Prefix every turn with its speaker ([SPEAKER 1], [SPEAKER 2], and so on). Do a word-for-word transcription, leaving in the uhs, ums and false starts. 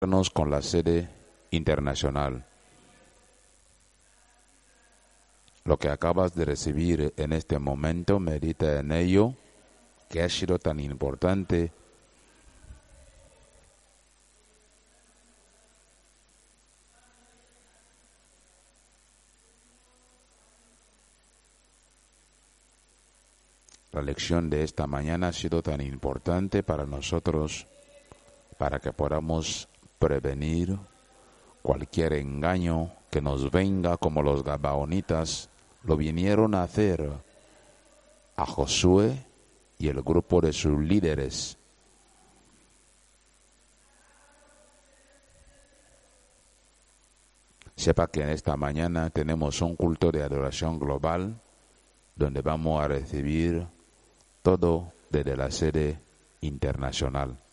[SPEAKER 1] con la sede internacional. Lo que acabas de recibir en este momento, medita en ello, que ha sido tan importante. La lección de esta mañana ha sido tan importante para nosotros, para que podamos prevenir cualquier engaño que nos venga, como los gabaonitas lo vinieron a hacer a Josué y el grupo de sus líderes. Sepa que en esta mañana tenemos un culto de adoración global donde vamos a recibir todo desde la sede internacional.